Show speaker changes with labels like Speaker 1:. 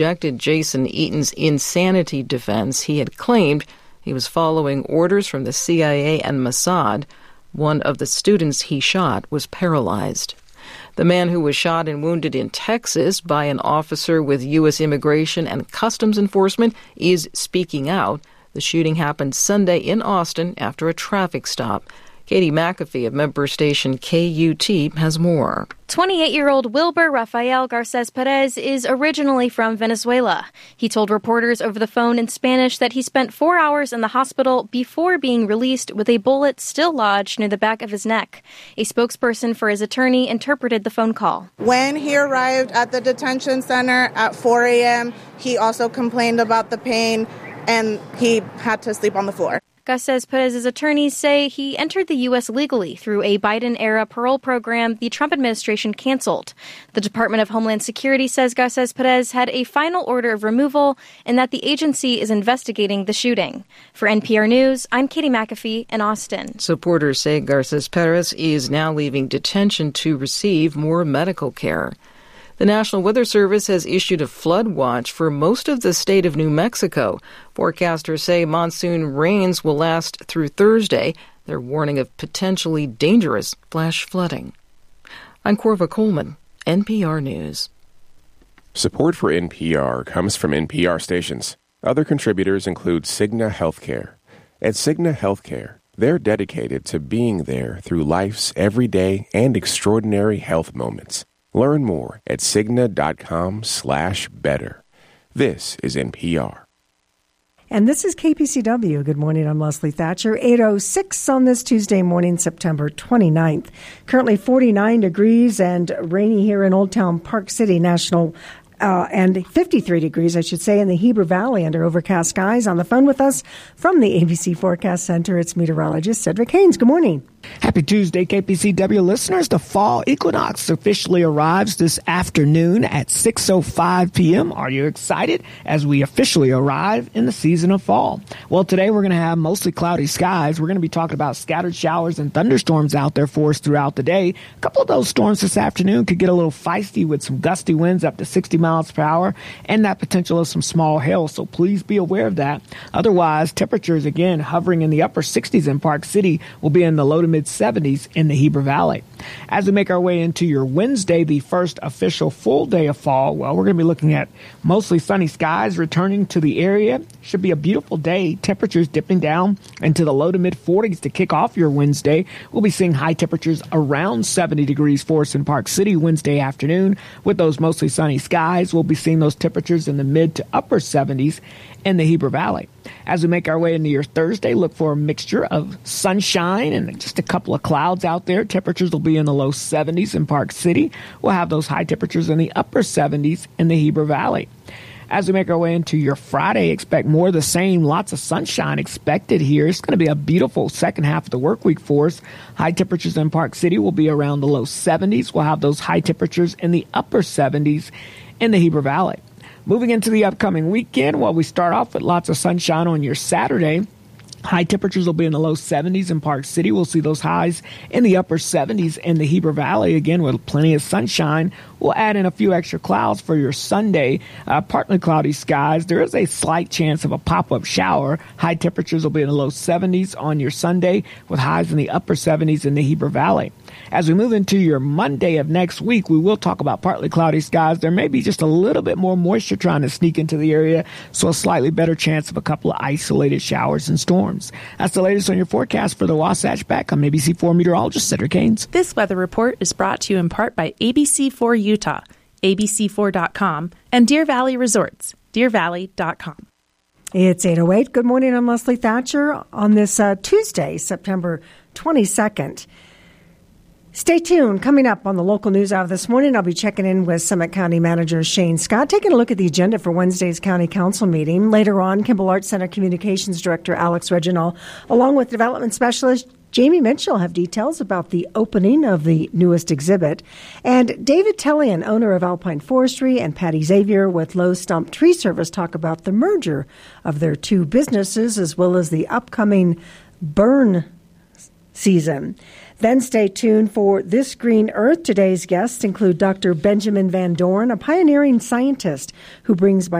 Speaker 1: rejected Jason Eaton's insanity defense. He had claimed he was following orders from the CIA and Mossad. One of the students he shot was paralyzed. The man who was shot and wounded in Texas by an officer with U.S. Immigration and Customs Enforcement is speaking out. The shooting happened Sunday in Austin after a traffic stop. Katie McAfee of member station KUT has more.
Speaker 2: 28-year-old Wilber Rafael Garces Perez is originally from Venezuela. He told reporters over the phone in Spanish that he spent 4 hours in the hospital before being released with a bullet still lodged near the back of his neck. A spokesperson for his attorney interpreted the phone call.
Speaker 3: When he arrived at the detention center at 4 a.m., he also complained about the pain, and he had to sleep on the floor.
Speaker 2: Garces Perez's attorneys say he entered the U.S. legally through a Biden-era parole program the Trump administration canceled. The Department of Homeland Security says Garces Perez had a final order of removal and that the agency is investigating the shooting. For NPR News, I'm Katie McAfee in Austin.
Speaker 1: Supporters say Garces Perez is now leaving detention to receive more medical care. The National Weather Service has issued a flood watch for most of the state of New Mexico. Forecasters say monsoon rains will last through Thursday. They're warning of potentially dangerous flash flooding. I'm Corva Coleman, NPR News.
Speaker 4: Support for NPR comes from NPR stations. Other contributors include Cigna Healthcare. At Cigna Healthcare, they're dedicated to being there through life's everyday and extraordinary health moments. Learn more at Cigna.com/better. This is NPR.
Speaker 5: And this is KPCW. Good morning. I'm Leslie Thatcher. 8:06 on this Tuesday morning, September 29th. Currently 49 degrees and rainy here in Old Town Park City National. And 53 degrees, I should say, in the Heber Valley under overcast skies. On the phone with us from the ABC Forecast Center, it's meteorologist Cedric Haynes. Good morning.
Speaker 6: Happy Tuesday, KPCW listeners. The fall equinox officially arrives this afternoon at 6:05 p.m. Are you excited as we officially arrive in the season of fall? Well, today we're going to have mostly cloudy skies. We're going to be talking about scattered showers and thunderstorms out there for us throughout the day. A couple of those storms this afternoon could get a little feisty with some gusty winds up to 60 miles per hour and that potential of some small hail, so please be aware of that. Otherwise, temperatures, again, hovering in the upper 60s in Park City, will be in the low to mid-70s in the Heber Valley. As we make our way into your Wednesday, the first official full day of fall, well, we're going to be looking at mostly sunny skies returning to the area. Should be a beautiful day. Temperatures dipping down into the low to mid-40s to kick off your Wednesday. We'll be seeing high temperatures around 70 degrees for us in Park City Wednesday afternoon. With those mostly sunny skies, we'll be seeing those temperatures in the mid to upper 70s in the Heber Valley. As we make our way into your Thursday, look for a mixture of sunshine and just a couple of clouds out there. Temperatures will be in the low 70s in Park City. We'll have those high temperatures in the upper 70s in the Heber Valley. As we make our way into your Friday, expect more of the same. Lots of sunshine expected here. It's going to be a beautiful second half of the work week for us. High temperatures in Park City will be around the low 70s. We'll have those high temperatures in the upper 70s in the Heber Valley. Moving into the upcoming weekend, while we start off with lots of sunshine on your Saturday, high temperatures will be in the low 70s in Park City. We'll see those highs in the upper 70s in the Heber Valley, again with plenty of sunshine. We'll add in a few extra clouds for your Sunday. Partly cloudy skies. There is a slight chance of a pop-up shower. High temperatures will be in the low 70s on your Sunday with highs in the upper 70s in the Heber Valley. As we move into your Monday of next week, we will talk about partly cloudy skies. There may be just a little bit more moisture trying to sneak into the area, so a slightly better chance of a couple of isolated showers and storms. That's the latest on your forecast for the Wasatch. Back on ABC4 meteorologist Cedric Haynes.
Speaker 7: This weather report is brought to you in part by ABC4 Utah, ABC4.com, and Deer Valley Resorts, deervalley.com.
Speaker 5: It's 8:08. Good morning. I'm Leslie Thatcher on this Tuesday, September 22nd. Stay tuned. Coming up on the local news hour this morning, I'll be checking in with Summit County Manager Shane Scott, taking a look at the agenda for Wednesday's County Council meeting. Later on, Kimball Arts Center Communications Director Alex Reginald, along with Development Specialist Jamie Mitchell, have details about the opening of the newest exhibit. And David Tellian, owner of Alpine Forestry, and Patty Xavier with Low Stump Tree Service talk about the merger of their two businesses as well as the upcoming burn season. Then stay tuned for This Green Earth. Today's guests include Dr. Benjamin Van Dorn, a pioneering scientist who brings